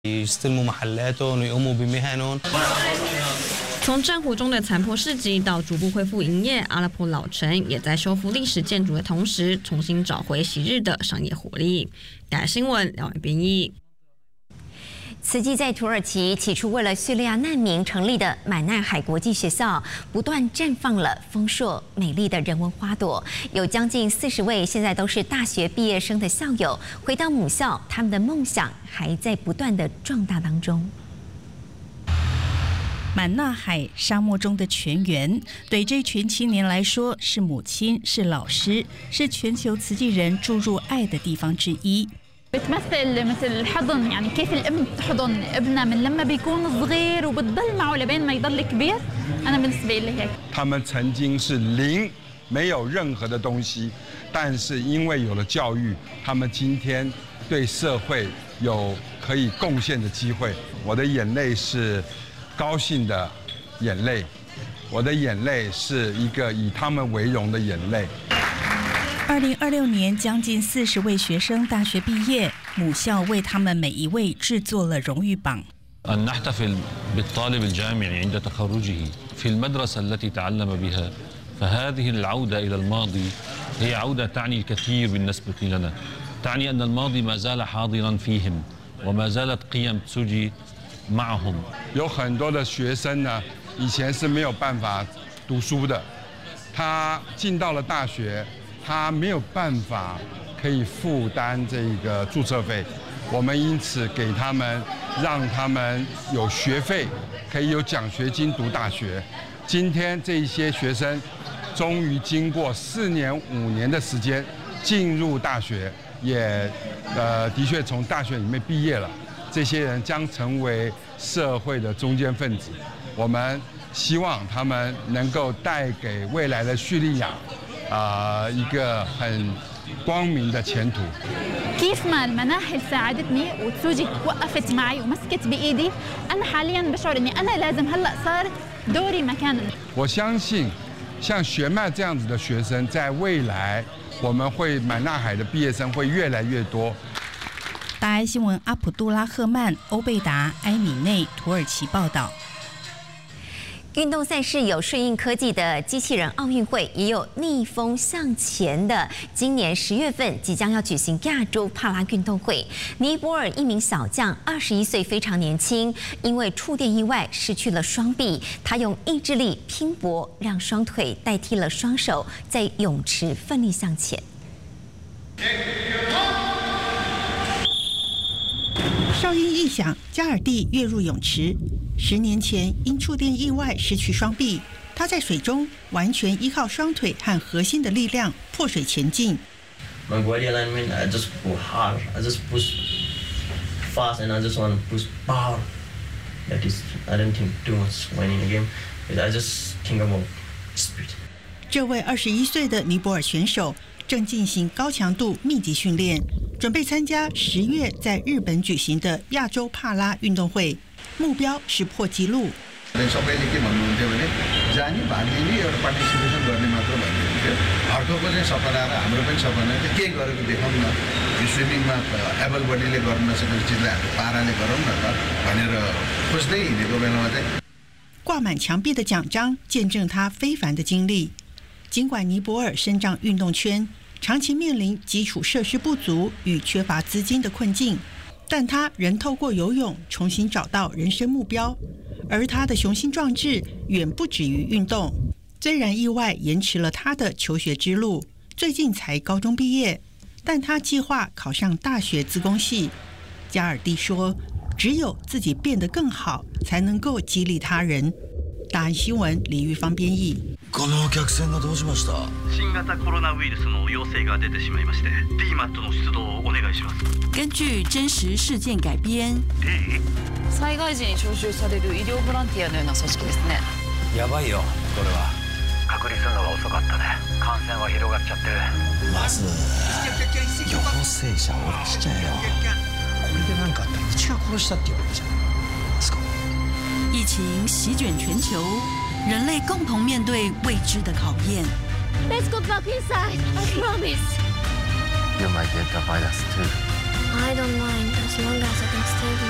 يستلموا محلاتهم ويقوموا بمهنهم。 从战火中的残破市集到逐步恢复营业，阿拉伯老城也在修复历史建筑的同时，重新找回昔日的商业活力。大家新闻廖婉编译。 慈济在土耳其起初为了叙利亚难民成立的满纳海国际学校，不断绽放了丰硕美丽的人文花朵。有将近40位现在都是大学毕业生的校友回到母校，他们的梦想还在不断的壮大当中。 满纳海沙漠中的泉源，对这群青年来说是母亲，是老师，是全球慈济人注入爱的地方之一。 بتمثل مثل الحضن يعني كيف الام بتحضن ابنها من لما بيكون صغير وبتضل معه لبين ما يضل كبير انا بالنسبه لي هيك 他们曾经是零，没有任何的东西，但是因为有了教育，他们今天对社会有可以贡献的机会。我的眼泪是高兴的眼泪，我的眼泪是一个以他们为荣的眼泪。 2026年，将近40位学生大学毕业，母校为他们每一位制作了荣誉榜。 أن نحتفل بالطالب الجامعي عند تخرجه في المدرسة التي تعلم بها، فهذه العودة إلى الماضي هي عودة تعني الكثير بالنسبة لنا، تعني أن الماضي ما زال حاضرا فيهم وما زالت قيم تسوجي معهم。 有很多的学生呢，以前是没有办法读书的，他进到了大学。他没有办法可以负担这个注册费，我们因此给他们，让他们有学费，可以有奖学金读大学。今天这些学生终于经过4年、5年的时间进入大学，也的确从大学里面毕业了。这些人将成为社会的中坚分子。我们希望他们能够带给未来的叙利亚。一个很光明的前途。 كيف ما المناحل ساعدتني وتسوجي وقفت معي ومسكت بإيدي أنا حاليا بشعر إني أنا لازم هلأ صار دوري مكان。 我相信，像学麦这样子的学生，在未来我们会满纳海的毕业生会越来越多。 大爱新闻阿卜杜拉赫曼、欧贝达、埃米内，土耳其报道。 运动赛事有顺应科技的机器人奥运会，也有逆风向前的。今年10月份即将要举行亚洲帕拉运动会。尼泊尔一名小将21岁，非常年轻，因为触电意外失去了双臂。他用意志力拼搏，让双腿代替了双手，在泳池奋力向前。 哨音一响，加尔蒂跃入泳池。10年前因触电意外失去双臂，他在水中完全依靠双腿和核心的力量破水前进。 My body alignment, I just push hard. I just push fast, and I just want to push power. That is, I don't think too much when in a game. I just think about speed. 这位21岁的尼泊尔选手正进行高強度密集训练，准备参加10月在日本举行的亚洲帕拉运动会，目标是破纪录。 सबैले के भन्नुहुन्थ्यो भने जाने भाग लिने एउटा पार्टिसिपेसन गर्ने मात्र भन्नुहुन्थ्यो। अर्कोको चाहिँ सपना र हाम्रो पनि सपना चाहिँ के गरेको देखाउँ न, यो स्विमिङमा एबल बडीले गर्न नसकेको चिजलाई हामी पाराले गरौँ न त भनेर खोज्दै हिँडेको बेलामा चाहिँ 挂满墙壁的奖章见证他非凡的经历。尽管尼泊尔身障运动圈长期面临基础设施不足与缺乏资金的困境，但他仍透过游泳重新找到人生目标。而他的雄心壮志远不止于运动，虽然意外延迟了他的求学之路，最近才高中毕业，但他计划考上大学资工系。加尔蒂说，只有自己变得更好，才能够激励他人。大安新闻李玉芳编译。 この客船がどうしました？ 新型コロナウイルスの陽性が出てしまいまして、DMAT の出動をお願いします。 根据真实事件改编。 災害時に徴収される医療ボランティアのような組織ですね。 やばいよ、これは。 隔離するのが遅かったね。感染は広がっちゃってる。 まず陽性者を出しちゃえよ。これで何かあったらうちが殺したっていうわけじゃん。 疫情席卷全球，人类共同面对未知的考验。 Let's go back inside. I promise. You might get the virus too. I don't mind as long as I can stay with